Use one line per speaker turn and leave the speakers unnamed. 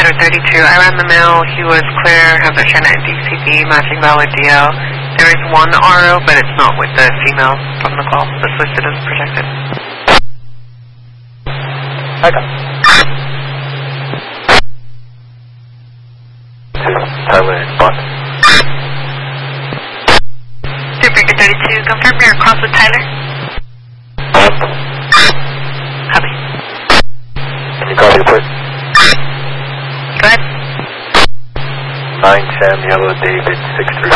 Victor 32. I ran the mail. He was clear. Has a China DCB matching valid DL. There is one RO, but it's not with the female from the call. It's listed as protected.
Okay. Tyler and Bond.
Victor 32, confirm you're across with Tyler.
Bond.
Copy.
Can you call the report?
Go ahead.
9 Sam Yellow David 6